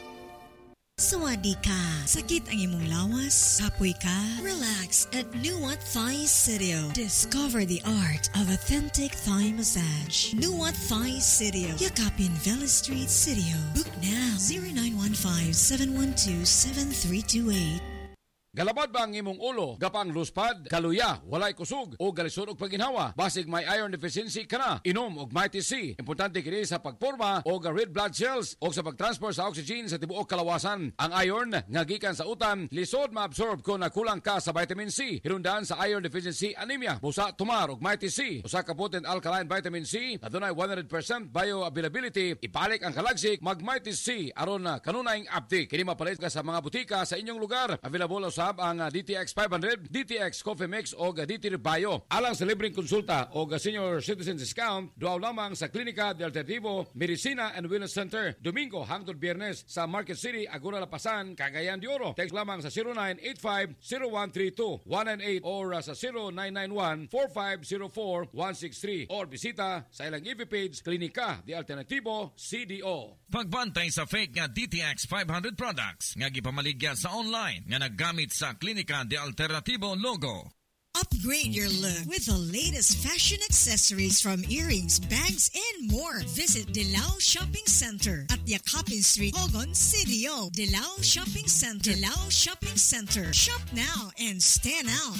L: Sawadi ka. Sakit ang imong lawas? Hapoy ka? Relax at Nuat Thai Studio. Discover the art of authentic Thai massage. Nuat Thai Studio. Yakapin Vela Street, Studio. Book now. zero nine one five, seven one two, seven three two eight.
A: Galabad ba ang imong ulo? Gapang luspad, kaluya, walay kusog, o galisod og paginhawa? Basig may iron deficiency ka na, inom og Mighty C. Importante kini sa pagporma o red blood cells o sa pagtransport sa oxygen sa tibuok kalawasan. Ang iron nga gikan sa utan, lisod maabsorb kung nakulang ka sa vitamin C. Hirundan sa iron deficiency anemia. Busa tumar og Mighty C. Usa ka potent alkaline vitamin C, adunay one hundred percent bioavailability. Ibalik ang kalagsik, mag Mighty C aron na kanunayng abdi. Kini mapalit ka sa mga butika sa inyong lugar. Available sa ang D T X five hundred, D T X Coffee Mix o D T Bio. Alang sa libreng konsulta o senior citizen discount, duaw lamang sa Klinika de Alternativo, Medicina and Wellness Center, Domingo hangtod Biyernes sa Market City, Agora Lapasan, Cagayan de Oro. Text lamang sa zero nine eight five, zero one three two, one nine eight or sa zero nine nine one, four five zero four, one six three or bisita sa ilang I P page Klinika de Alternativo C D O.
B: Pagbantay sa fake nga D T X five hundred products nga gipamaligya sa online nga naggamit sa Klinika de Alternativo logo.
L: Upgrade your look with the latest fashion accessories from earrings, bags, and more. Visit Dilao Shopping Center at Yakapin Street, Hogon, City O. Dilao Shopping Center. Dilao Shopping Center. Shop now and stand out.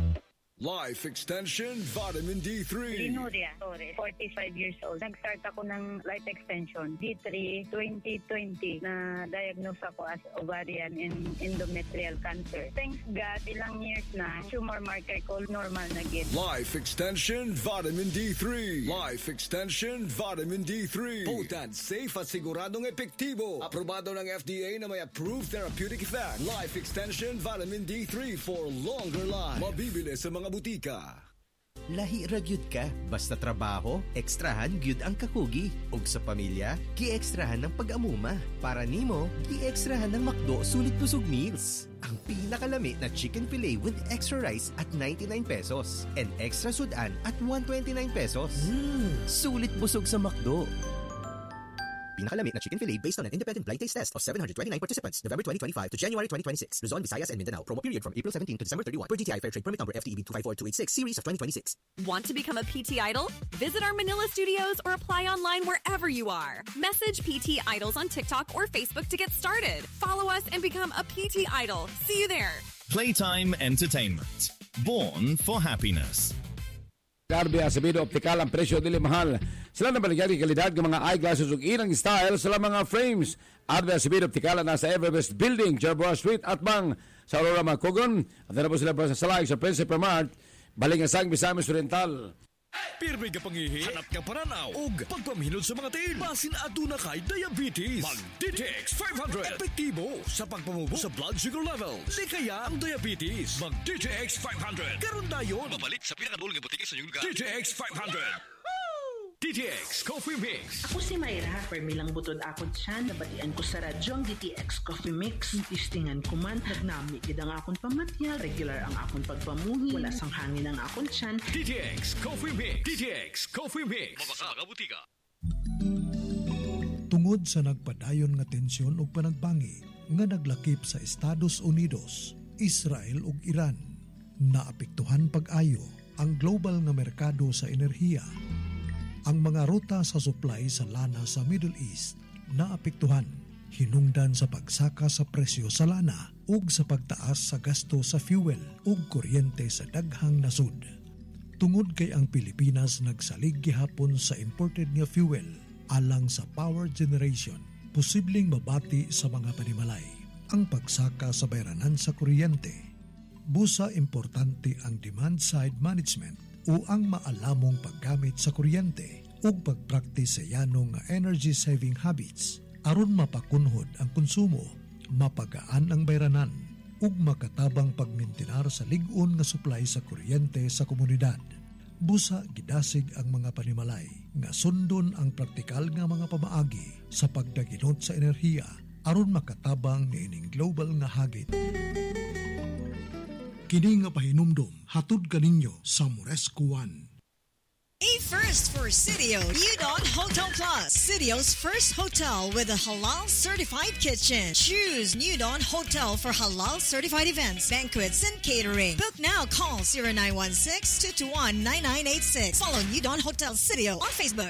M: Life Extension Vitamin D three.
I: Linuria Torres, forty-five years old. Nag-start ako ng life extension, D three twenty twenty, na diagnose ako as ovarian and endometrial cancer. Thanks God, ilang years na, tumor marker ko normal na gid.
M: Life Extension Vitamin D three. Life Extension Vitamin D three. Potent, safe at siguradong epektibo. Aprobado ng F D A na may approved therapeutic effect. Life Extension Vitamin D three for longer life. Mabibili sa mga butika.
N: Lahi ra gyud ka, basta trabaho, ekstrahan gyud ang kakugi. Ug sa pamilya, gi-ekstrahan ng pag-amuma. Para nimo, gi-ekstrahan ng McDo sulit busog meals. Ang pinakalami na chicken fillet with extra rice at ninety-nine pesos and extra sudan at one twenty-nine pesos. Mm, sulit busog sa McDo. Pinakalamit na chicken fillet based on an independent blind taste test of seven hundred twenty-nine participants, November twenty twenty-five to January twenty twenty-six. Luzon, Visayas, and Mindanao. Promo period from April seventeenth to December thirty-first. Per D T I Fair Trade Permit Number F T E B two five four two eight six, Series of twenty twenty-six.
O: Want to become a P T Idol? Visit our Manila studios or apply online wherever you are. Message P T Idols on TikTok or Facebook to get started. Follow us and become a P T Idol. See you there.
P: Playtime Entertainment. Born for happiness.
A: Garbi Acevedo Optical, ang presyo dili mahal. Sila na baligyan ng kalidad ng mga eyeglasses ug irang style sa mga frames. Garbi Acevedo Optical na sa Everbest Building, Jerboa Street at bang sa Aurora Macogon. At na po sila sa Salay sa Principal Mart, Balingasang, Misamis Oriental.
B: Pirmi ka pangihi, hanap ka pananaw, ug pagpamhinod sa mga tiil. Basin aduna kay diabetes. Mag-D T X five hundred. Epektibo sa pagpamubo sa blood sugar levels. Di kaya ang diabetes. Mag-D T X five hundred. Karon dayon. Mabalik sa pinakadulong nga butika sa inyong lugar. D T X five hundred. D T X Coffee Mix.
Q: Ako si Mayra, permi lang butod akon siya. Nabatian ko sa radyo ang D T X Coffee Mix. Tistingan ko man, nagnami kid ang akon pamatyal. Regular ang akon pagpamuhi. Wala sang hangin ang akon siyan.
B: D T X Coffee Mix. D T X Coffee Mix. Mabaka mga butika.
R: Tungod sa nagpadayon nga tensyon ug panagbangi nga naglakip sa Estados Unidos, Israel ug Iran, naapektuhan pag-ayo ang global nga merkado sa enerhiya. Ang mga ruta sa supply sa lana sa Middle East naapektuhan, hinungdan sa pagsaka sa presyo sa lana ug sa pagtaas sa gasto sa fuel ug kuryente sa daghang nasud. Tungod kay ang Pilipinas nagsalig gihapon sa imported nga fuel alang sa power generation, posibleng mabati sa mga panimalay ang pagsaka sa bayranan sa kuryente. Busa importante ang demand-side management o ang maalamong paggamit sa kuryente ug pagpraktis sa yanong energy-saving habits aron mapakunhod ang konsumo, mapagaan ang bayranan ug makatabang pagmintinar sa lig-on nga supply sa kuryente sa komunidad. Busa gidasig ang mga panimalay nga sundon ang praktikal nga mga pamaagi sa pagdaginot sa enerhiya aron makatabang niining global nga hagit. Kini nga pahinumdom hatod kaninyo sa Moresco one.
L: A first for Sitio Udon Hotel Plus. Sitio's first hotel with a halal certified kitchen. Choose Udon Hotel for halal certified events, banquets, and catering. Book now. Call zero nine one six, two two one, nine nine eight six. Follow Udon Hotel Sitio on Facebook.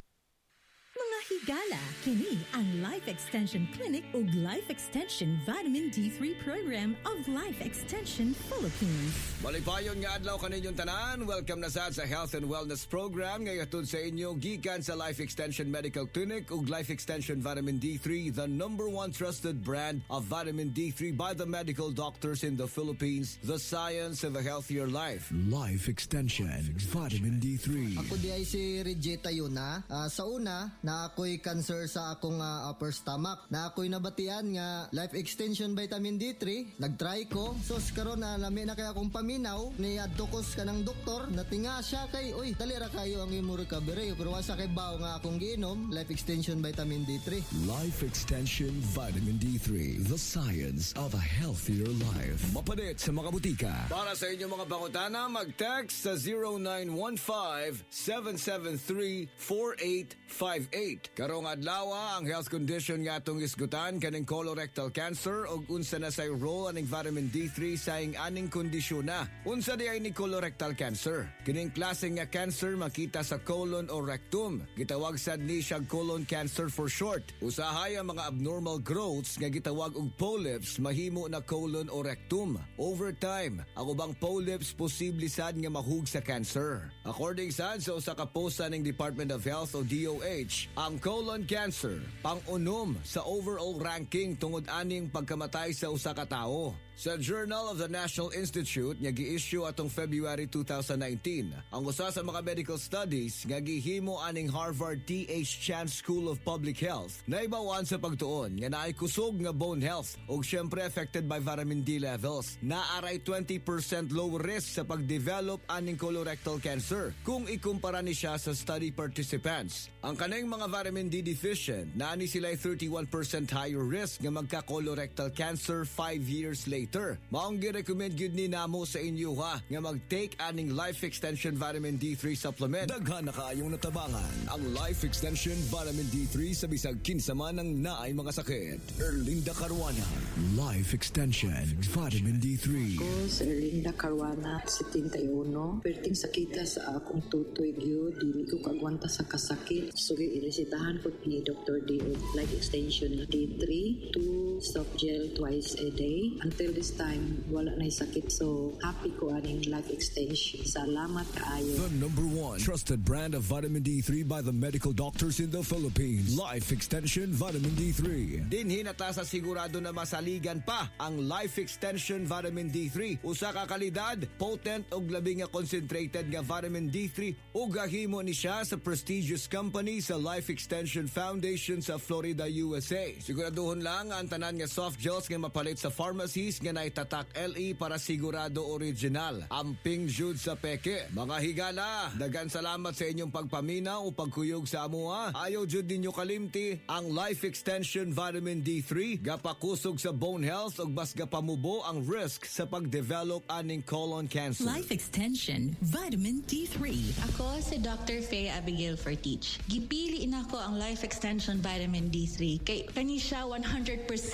S: Mga higala, kini ang Life Extension Clinic ug Life Extension Vitamin D three Program of Life Extension Philippines.
M: Malipayon nga adlaw kaninyong tanan. Welcome na sad sa Health and Wellness Program nga ihatod sa inyo gikan sa Life Extension Medical Clinic ug Life Extension Vitamin D three, the number one trusted brand of vitamin D three by the medical doctors in the Philippines. The science of a healthier life. Life Extension Vitamin D three.
T: Ako di ay si Regeta Yuna. Uh, sa una, na ako'y cancer sa akong uh, upper stomach. Na ako'y nabatian nga Life Extension Vitamin D three. Nagtry ko. So, karon na lami na kaya akong paminaw. Ni adtokos ka ng doktor. Natinga siya kay, uy, dali ra kayo ang imo recovery. Pero wasa kay bao nga akong giinom, Life Extension Vitamin D three.
M: Life Extension Vitamin D three. The science of a healthier life. Mapadit sa mga butika. Para sa inyong mga bangutana, mag-text sa zero nine one five, seven seven three, four eight five eight. Karong adlaw ang health condition nga atong isgutan kaning colorectal cancer ug unsa na say role aning vitamin D three sa ing aning kondisyon na. Unsa di ay ni colorectal cancer? Kining klase nga cancer makita sa colon o rectum. Gitawag sad ni siya colon cancer for short. Usahay ang mga abnormal growths nga gitawag og polyps mahimo na colon o rectum. Over time, ang ubang polyps posible sad nga mahug sa cancer. According sad sa usa ka post sa ning Department of Health o D O H, ang colon cancer pang-unom sa overall ranking tungod aning pagkamatay sa usa ka tawo. Sa Journal of the National Institute nga gi-issue atong February two thousand nineteen, ang usa sa mga medical studies nga gihimo aning Harvard T H Chan School of Public Health naibawan sa pagtuon nga naay kusog nga bone health ug syempre affected by vitamin D levels. Naaray twenty percent low risk sa pagdevelop aning colorectal cancer kung ikumpara ni siya sa study participants. Ang kanang mga vitamin D deficient naani sila thirty-one percent higher risk nga magka-colorectal cancer five years later. Maong gi-recommend gyud ni namo sa inyo ha nga mag-take aning Life Extension Vitamin D three supplement. Daghan na kaayong natabangan ang Life Extension Vitamin D three sa bisag kinsa man ang naay mga sakit. Erlinda Caruana, Life Extension Vitamin D three.
U: Ako sa Erlinda Caruana, seventy-one. Perting sakita sa akong tutoy gyud, dili ko kagwanta sa kasakit. So iresitahan ko ni Doctor D of Life Extension D three, two soft gel twice a day. Until this time, wala na sakit. So, happy ko aning Life Extension. Salamat kaayo.
M: The number one trusted brand of vitamin D three by the medical doctors in the Philippines. Life Extension Vitamin D three. Dinhin at sa sigurado na masaligan pa ang Life Extension Vitamin D three. Usa ka kalidad, potent ug labi nga concentrated nga vitamin D three ug gahimo ni siya sa prestigious company sa Life Extension Foundation sa Florida, U S A. Siguraduhon lang ang tanan nga soft gels nga mapalit sa pharmacies nga naitatak L E para sigurado original. Amping jud sa peke. Mga higala, dagan salamat sa inyong pagpaminaw o pagkuyog sa amuha. Ayaw jud ninyo kalimti ang Life Extension Vitamin D three. Gapakusog sa bone health ug bas gapamubo ang risk sa pagdevelop aning colon cancer.
S: Life Extension Vitamin D three.
V: Ako si Doctor Faye Abigail Fortich. Gipili nako ang Life Extension Vitamin D three kay kani siya one hundred percent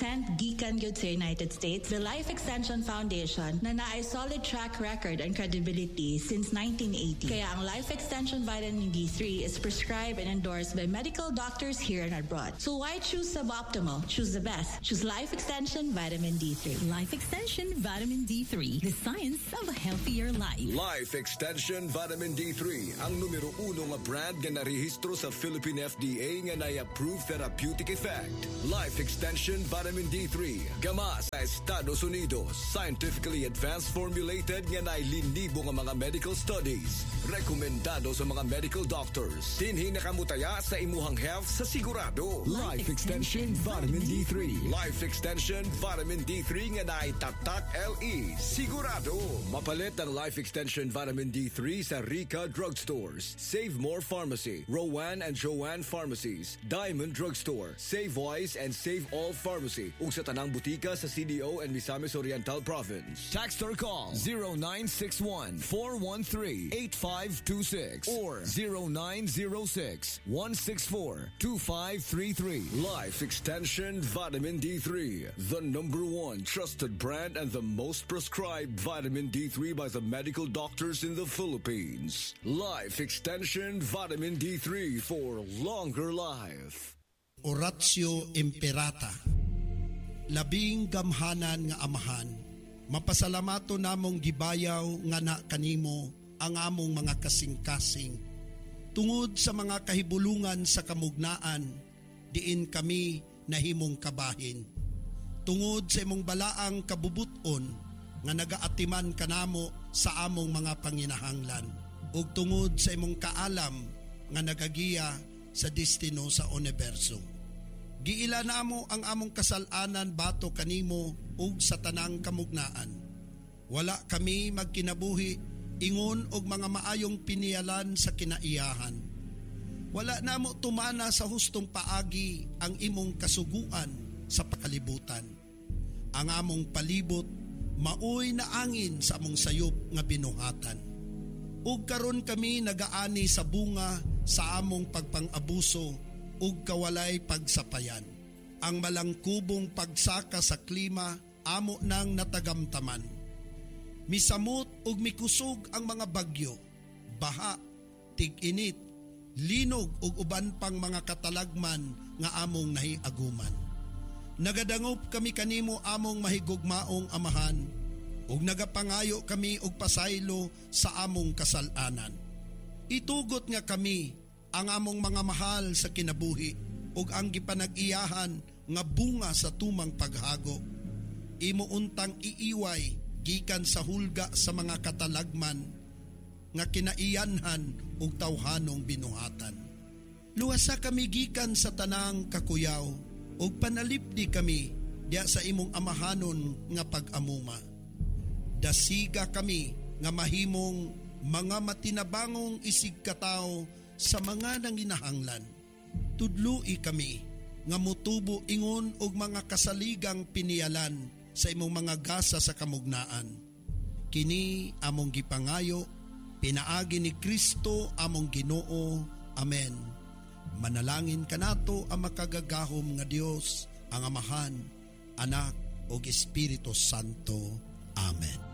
V: endorsement gikan gyud sa United States, the Life Extension Foundation na naay solid track record and credibility since nineteen eighty. Kaya ang Life Extension Vitamin D three is prescribed and endorsed by medical doctors here and abroad. So why choose suboptimal? Choose the best. Choose Life Extension Vitamin D three.
S: Life Extension Vitamin D three, the science of a healthier life.
M: Life Extension Vitamin D three, ang numero uno nga brand nga narehistro sa Philippine F D A nga na-approve therapeutic effect. Life Extension Vitamin D three, gama sa Estados Unidos, scientifically advanced formulated nga nailinibo nga mga medical studies. Rekomendado sa mga medical doctors. Dinhi nakamutaya sa imuhang health sa sigurado. Life Extension Vitamin D three. Life Extension Vitamin D three nga naitatak L E. Sigurado. Mapalit ang Life Extension Vitamin D three sa Rica Drugstores, Save More Pharmacy, Rowan and Joanne Pharmacies, Diamond Drugstore, Save Wise and Save All Pharmacy, ug sa tanang butika sa C D O and Misamis Oriental Province. Text or call zero nine six one, four one three, eight five two six or zero nine zero six, one six four, two five three three. Life Extension Vitamin D three, the number one trusted brand and the most prescribed vitamin D three by the medical doctors in the Philippines. Life Extension Vitamin D three for longer life.
C: Oratio Imperata. Labing gamhanan nga amahan, mapasalamato namong gibayaw nga na kanimo ang among mga kasing-kasing. Tungod sa mga kahibulungan sa kamugnaan, diin kami nahimong kabahin. Tungod sa imong balaang kabubuton, nga nagaatiman kanamo sa among mga panginahanglan. Ug tungod sa imong kaalam, nga nagagiya sa destino sa universo. Giila namo ang among kasalanan bato kanimo ug sa tanang kamugnaan. Wala kami magkinabuhi ingon og mga maayong pinialan sa kinaiyahan. Wala namo tumana sa hustong paagi ang imong kasuguan sa pakalibutan. Ang among palibot maoy na angin sa among sayop nga binuhatan. Ug karon kami nagaani sa bunga sa among pagpang-abuso ug kawalay pagsapayan. Ang malangkubong pagsaka sa klima amo nang natagamtaman. Misamot ug mikusog ang mga bagyo, baha, tig-init, linog ug uban pang mga katalagman nga among nahiaguman. Nagadangop kami kanimo among mahigugmaong amahan ug nagapangayo kami og pasaylo sa among kasalanan. Itugot nga kami ang among mga mahal sa kinabuhi ug ang gipanag-iyahan nga bunga sa tumang paghago. Imo untang iiway gikan sa hulga sa mga katalagman nga kinaiyanhan ug tawhanong binuhatan. Luwasa kami gikan sa tanang kakuyaw ug panalipdi kami diya sa imong amahanon nga pag-amuma. Dasiga kami nga mahimong mga matinabangong isig katao sa mga nanginahanglan. Tudlui kami nga mutubo ingon og mga kasaligang pinialan sa imong mga gasa sa kamugnaan. Kini among gipangayo, pinaagi ni Kristo among Ginoo. Amen. Manalangin kanato ang makagagahom nga Dios, ang Amahan, Anak ug Espiritu Santo. Amen.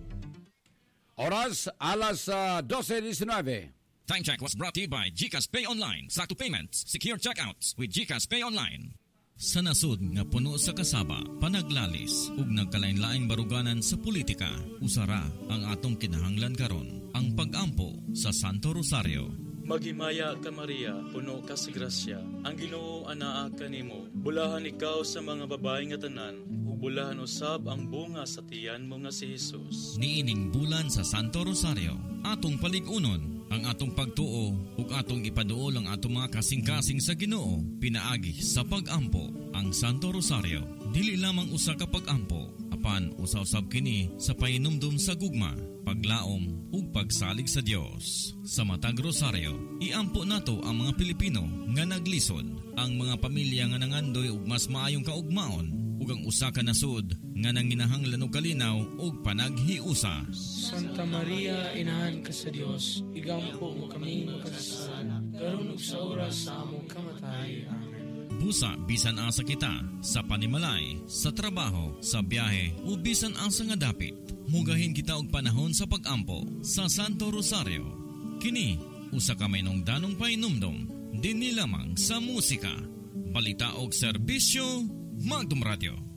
A: Oras alas uh, twelve nineteen.
K: Time check was brought to you by GCash Pay Online. Sakto payments, secure checkouts with GCash Pay Online. Sa nasud nga puno sa kasaba, panaglalis ug nagkalain-laing baruganan sa politika, usara ang atong kinahanglan karon, ang pag-ampo sa Santo Rosario.
D: Maghimaya ka Maria, puno ka sa grasya, ang Ginoo anaa kanimo. Bulahan ikaw sa mga babae nga tanan, ug bulahan usab ang bunga sa tiyan mo nga si Jesus.
K: Niining bulan sa Santo Rosario, atong paligunon ang atong pagtuo ug atong ipaduol ang atong mga kasing-kasing sa Ginoo pinaagi sa pag-ampo. Ang Santo Rosario dili lamang usa ka pag-ampo, apan usa-usab kini sa painumdum sa gugma, paglaom ug pagsalig sa Dios. Sa matag Rosario, iampo nato ang mga Pilipino nga naglisod, ang mga pamilya nga nangandoy ug mas maayong kaugmaon, ug ang usa ka nasud nga nanginahanglan og kalinaw ug panaghiusa.
W: Santa Maria, inahan ka sa Dios, igampo mo kami magkasala, karon ug sa oras sa among kamatay. Amen.
E: busa bisan asa kita sa panimalay, sa trabaho, sa biyahe o bisan asa nga dapit. Mugahin kita og panahon sa pagampo sa Santo Rosario. Kini usa ka maynong danong painumdom dinhi lamang sa musika, balita og serbisyo, Magdum Radio.